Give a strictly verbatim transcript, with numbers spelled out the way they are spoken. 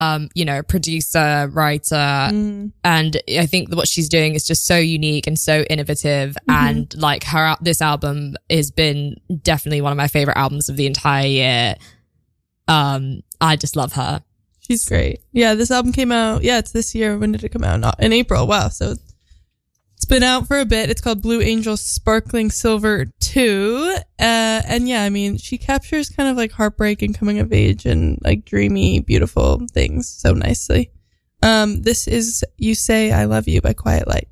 um, you know, producer, writer. Mm. And I think that what she's doing is just so unique and so innovative. Mm-hmm. And like her, this album has been definitely one of my favorite albums of the entire year. Um, I just love her. She's great. Yeah, this album came out. Yeah, it's this year. When did it come out? Not in April. Wow. So it's been out for a bit. It's called Blue Angel Sparkling Silver two. Uh, and yeah, I mean, she captures kind of like heartbreak and coming of age and like dreamy, beautiful things so nicely. Um, this is You Say I Love You by Quiet Light.